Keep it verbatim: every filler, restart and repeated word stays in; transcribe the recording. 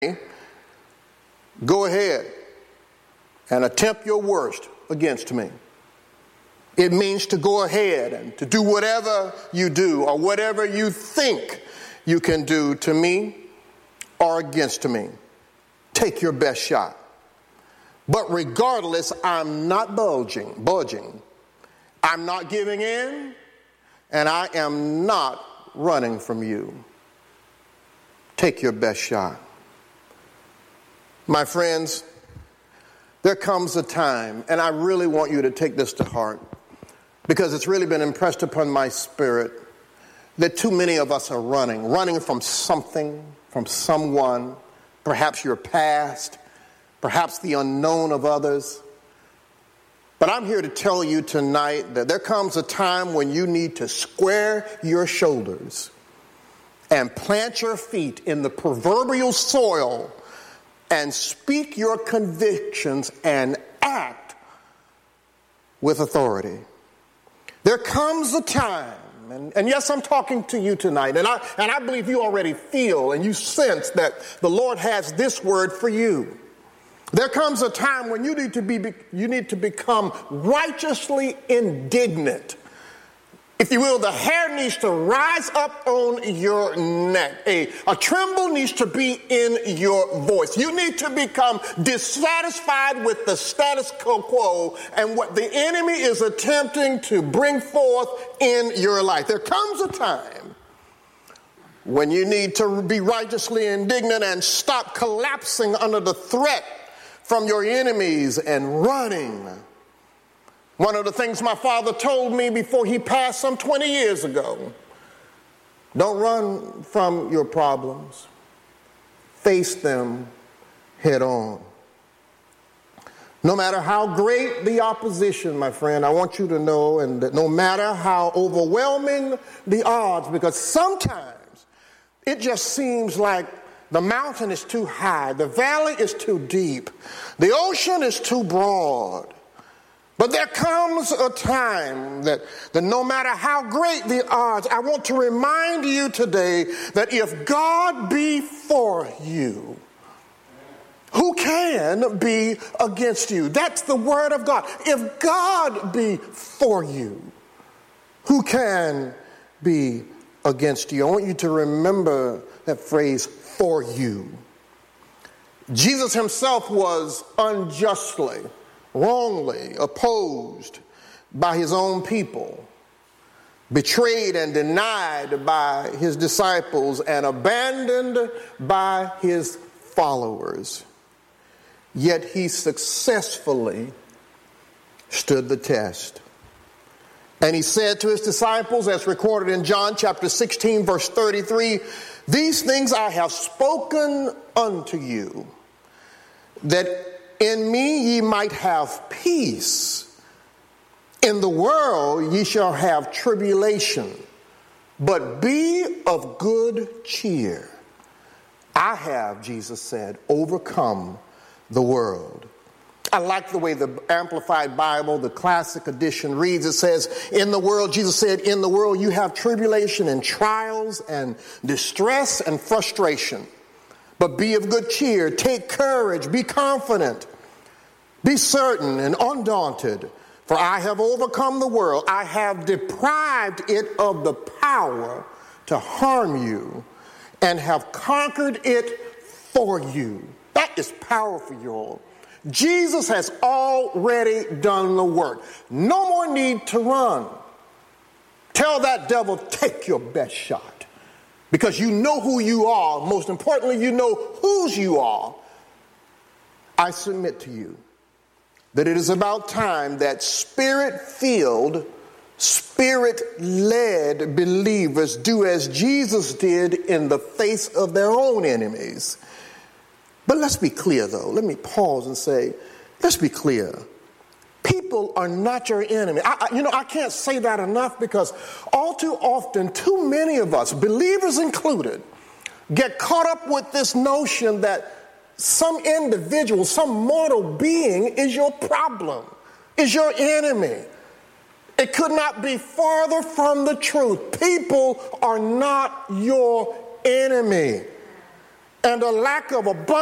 go ahead and attempt your worst against me. It means to go ahead and to do whatever you do or whatever you think you can do to me or against me. Take your best shot. But regardless, I'm not budging, budging. I'm not giving in, and I am not running from you. Take your best shot. My friends, there comes a time, and I really want you to take this to heart, because it's really been impressed upon my spirit that too many of us are running, running from something, from someone, perhaps your past, perhaps the unknown of others. But I'm here to tell you tonight that there comes a time when you need to square your shoulders and plant your feet in the proverbial soil and speak your convictions and act with authority. There comes a time, and, and yes, I'm talking to you tonight, and I, and I believe you already feel and you sense that the Lord has this word for you. There comes a time when you need to be, you need to become righteously indignant. If you will, the hair needs to rise up on your neck. A, a tremble needs to be in your voice. You need to become dissatisfied with the status quo and what the enemy is attempting to bring forth in your life. There comes a time when you need to be righteously indignant and stop collapsing under the threat from your enemies and running. One of the things my father told me before he passed some twenty years ago: don't run from your problems. Face them head on. No matter how great the opposition, my friend, I want you to know, and that no matter how overwhelming the odds, because sometimes it just seems like the mountain is too high, the valley is too deep, the ocean is too broad. But there comes a time that, that no matter how great the odds, I want to remind you today that if God be for you, who can be against you? That's the word of God. If God be for you, who can be against you? I want you to remember that phrase, for you. Jesus himself was unjustly, wrongly opposed by his own people, betrayed and denied by his disciples, and abandoned by his followers. Yet he successfully stood the test. And he said to his disciples, as recorded in John chapter sixteen, verse thirty-three, "These things I have spoken unto you, that in me ye might have peace. In the world ye shall have tribulation, but be of good cheer. I have," Jesus said, "overcome the world." I like the way the Amplified Bible, the Classic Edition, reads. It says, in the world, Jesus said, in the world you have tribulation and trials and distress and frustration. But be of good cheer, take courage, be confident, be certain and undaunted. For I have overcome the world. I have deprived it of the power to harm you and have conquered it for you. That is powerful, y'all. Jesus has already done the work. No more need to run. Tell that devil, take your best shot. Because you know who you are. Most importantly, you know whose you are. I submit to you that it is about time that spirit-filled, spirit-led believers do as Jesus did in the face of their own enemies. But let's be clear, though. Let me pause and say, let's be clear. People are not your enemy. I, I, you know, I can't say that enough, because all too often, too many of us, believers included, get caught up with this notion that some individual, some mortal being is your problem, is your enemy. It could not be farther from the truth. People are not your enemy. and a lack of abundance